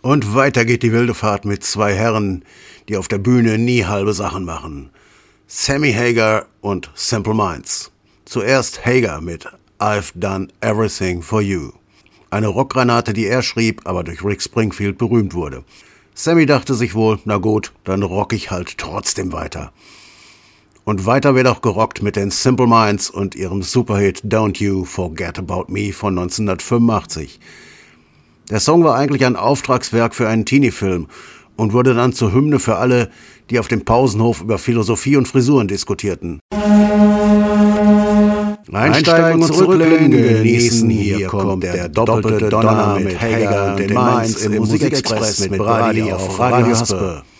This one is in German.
Und weiter geht die wilde Fahrt mit zwei Herren, die auf der Bühne nie halbe Sachen machen. Sammy Hagar und Simple Minds. Zuerst Hagar mit I've Done Everything for You. Eine Rockgranate, die er schrieb, aber durch Rick Springfield berühmt wurde. Sammy dachte sich wohl, na gut, dann rock ich halt trotzdem weiter. Und weiter wird auch gerockt mit den Simple Minds und ihrem Superhit Don't You Forget About Me von 1985. Der Song war eigentlich ein Auftragswerk für einen Teenie-Film und wurde dann zur Hymne für alle, die auf dem Pausenhof über Philosophie und Frisuren diskutierten. Einsteigen und zurücklehnen, genießen, hier kommt der doppelte Donner mit Hagar und den Minds im Musikexpress mit Brady auf Radio Haspe.